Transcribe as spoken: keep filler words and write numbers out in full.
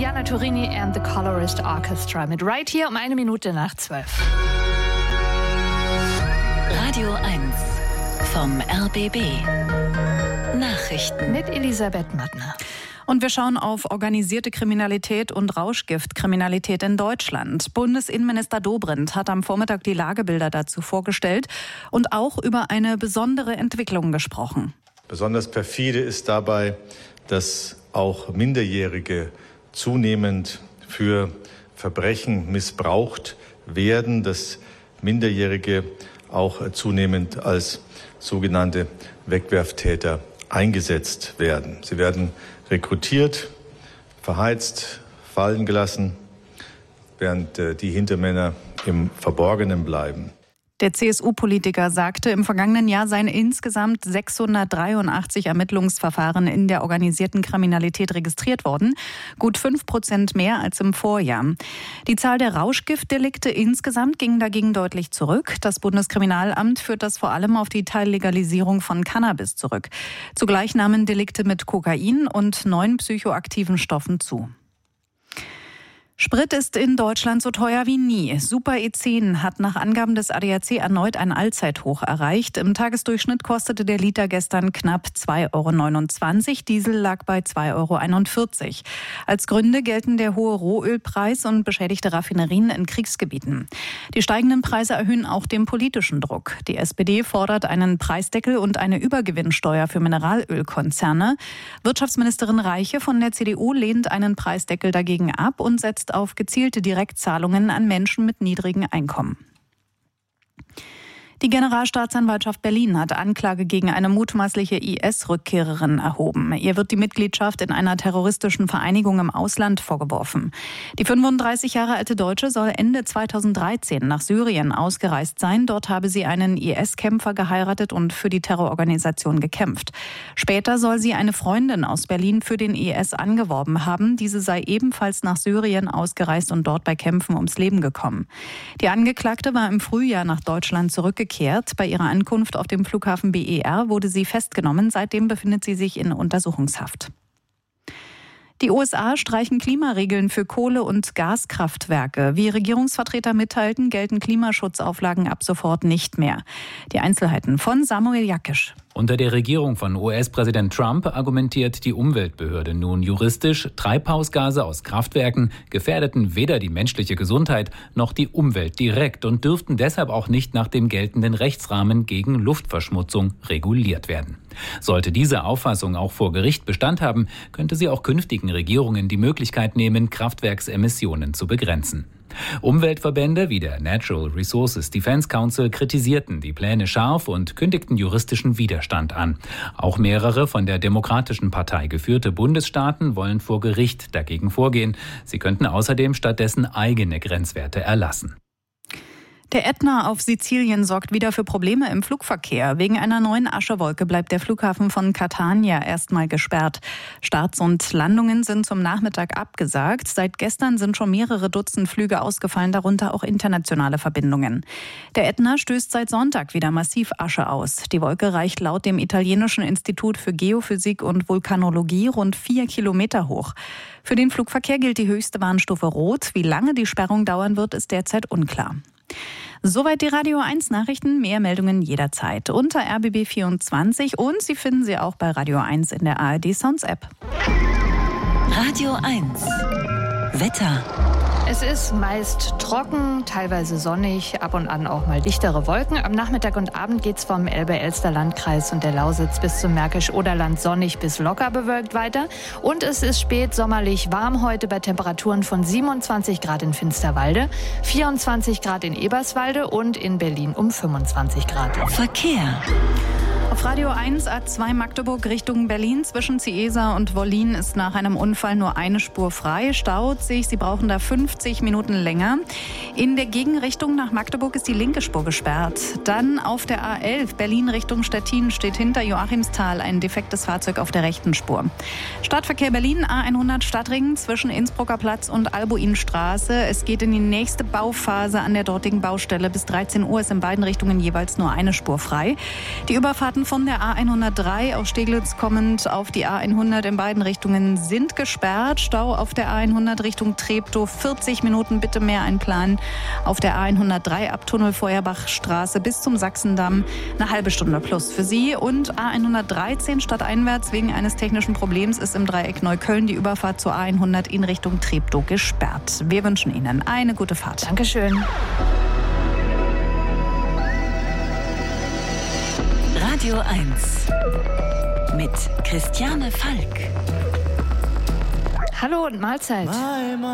Diana Turini and the Colorist Orchestra mit Right Here um eine Minute nach zwölf. Radio eins vom R B B. Nachrichten Mit Elisabeth Mattner. Und wir schauen auf organisierte Kriminalität und Rauschgiftkriminalität in Deutschland. Bundesinnenminister Dobrindt hat am Vormittag die Lagebilder dazu vorgestellt und auch über eine besondere Entwicklung gesprochen. Besonders perfide ist dabei, dass auch Minderjährige zunehmend für Verbrechen missbraucht werden, dass Minderjährige auch zunehmend als sogenannte Wegwerftäter eingesetzt werden. Sie werden rekrutiert, verheizt, fallen gelassen, während die Hintermänner im Verborgenen bleiben. Der C S U-Politiker sagte, im vergangenen Jahr seien insgesamt sechshundertdreiundachtzig Ermittlungsverfahren in der organisierten Kriminalität registriert worden, gut fünf Prozent mehr als im Vorjahr. Die Zahl der Rauschgiftdelikte insgesamt ging dagegen deutlich zurück. Das Bundeskriminalamt führt das vor allem auf die Teillegalisierung von Cannabis zurück. Zugleich nahmen Delikte mit Kokain und neuen psychoaktiven Stoffen zu. Sprit ist in Deutschland so teuer wie nie. Super E zehn hat nach Angaben des A D A C erneut ein Allzeithoch erreicht. Im Tagesdurchschnitt kostete der Liter gestern knapp zwei Euro neunundzwanzig. Diesel lag bei zwei Euro einundvierzig. Als Gründe gelten der hohe Rohölpreis und beschädigte Raffinerien in Kriegsgebieten. Die steigenden Preise erhöhen auch den politischen Druck. Die S P D fordert einen Preisdeckel und eine Übergewinnsteuer für Mineralölkonzerne. Wirtschaftsministerin Reiche von der C D U lehnt einen Preisdeckel dagegen ab und setzt auf gezielte Direktzahlungen an Menschen mit niedrigen Einkommen. Die Generalstaatsanwaltschaft Berlin hat Anklage gegen eine mutmaßliche I S-Rückkehrerin erhoben. Ihr wird die Mitgliedschaft in einer terroristischen Vereinigung im Ausland vorgeworfen. Die fünfunddreißig Jahre alte Deutsche soll Ende zweitausenddreizehn nach Syrien ausgereist sein. Dort habe sie einen I S-Kämpfer geheiratet und für die Terrororganisation gekämpft. Später soll sie eine Freundin aus Berlin für den I S angeworben haben. Diese sei ebenfalls nach Syrien ausgereist und dort bei Kämpfen ums Leben gekommen. Die Angeklagte war im Frühjahr nach Deutschland zurückgekehrt. Bei ihrer Ankunft auf dem Flughafen B E R wurde sie festgenommen. Seitdem befindet sie sich in Untersuchungshaft. Die U S A streichen Klimaregeln für Kohle- und Gaskraftwerke. Wie Regierungsvertreter mitteilten, gelten Klimaschutzauflagen ab sofort nicht mehr. Die Einzelheiten von Samuel Jakisch. Unter der Regierung von U S-Präsident Trump argumentiert die Umweltbehörde nun juristisch, Treibhausgase aus Kraftwerken gefährdeten weder die menschliche Gesundheit noch die Umwelt direkt und dürften deshalb auch nicht nach dem geltenden Rechtsrahmen gegen Luftverschmutzung reguliert werden. Sollte diese Auffassung auch vor Gericht Bestand haben, könnte sie auch künftigen Regierungen die Möglichkeit nehmen, Kraftwerksemissionen zu begrenzen. Umweltverbände wie der Natural Resources Defense Council kritisierten die Pläne scharf und kündigten juristischen Widerstand an. Auch mehrere von der Demokratischen Partei geführte Bundesstaaten wollen vor Gericht dagegen vorgehen. Sie könnten außerdem stattdessen eigene Grenzwerte erlassen. Der Ätna auf Sizilien sorgt wieder für Probleme im Flugverkehr. Wegen einer neuen Aschewolke bleibt der Flughafen von Catania erstmal gesperrt. Starts und Landungen sind zum Nachmittag abgesagt. Seit gestern sind schon mehrere Dutzend Flüge ausgefallen, darunter auch internationale Verbindungen. Der Ätna stößt seit Sonntag wieder massiv Asche aus. Die Wolke reicht laut dem italienischen Institut für Geophysik und Vulkanologie rund vier Kilometer hoch. Für den Flugverkehr gilt die höchste Warnstufe Rot. Wie lange die Sperrung dauern wird, ist derzeit unklar. Soweit die Radio eins Nachrichten, mehr Meldungen jederzeit unter R B B vierundzwanzig und Sie finden sie auch bei Radio eins in der A R D Sounds App. Radio eins Wetter. Es ist meist trocken, teilweise sonnig, ab und an auch mal dichtere Wolken. Am Nachmittag und Abend geht es vom Elbe-Elster-Landkreis und der Lausitz bis zum Märkisch-Oderland sonnig bis locker bewölkt weiter. Und es ist spät sommerlich warm heute bei Temperaturen von siebenundzwanzig Grad in Finsterwalde, vierundzwanzig Grad in Eberswalde und in Berlin um fünfundzwanzig Grad. Verkehr. Auf Radio eins A zwei Magdeburg Richtung Berlin zwischen Ciesa und Wollin ist nach einem Unfall nur eine Spur frei. Staut sich, Sie brauchen da fünfzig Minuten länger. In der Gegenrichtung nach Magdeburg ist die linke Spur gesperrt. Dann auf der A elf Berlin Richtung Stettin steht hinter Joachimsthal ein defektes Fahrzeug auf der rechten Spur. Stadtverkehr Berlin A hundert Stadtring zwischen Innsbrucker Platz und Albuinstraße. Es geht in die nächste Bauphase an der dortigen Baustelle. Bis dreizehn Uhr ist in beiden Richtungen jeweils nur eine Spur frei. Die Überfahrten Minuten von der A hundertdrei aus Steglitz kommend auf die A hundert in beiden Richtungen sind gesperrt. Stau auf der A hundert Richtung Treptow, vierzig Minuten, bitte mehr einplanen. Auf der A hundertdrei ab Tunnel Feuerbachstraße bis zum Sachsendamm eine halbe Stunde plus für Sie. Und A hundertdreizehn stadteinwärts wegen eines technischen Problems ist im Dreieck Neukölln die Überfahrt zur A hundert in Richtung Treptow gesperrt. Wir wünschen Ihnen eine gute Fahrt. Dankeschön. Radio eins mit Christiane Falk. Hallo und Mahlzeit.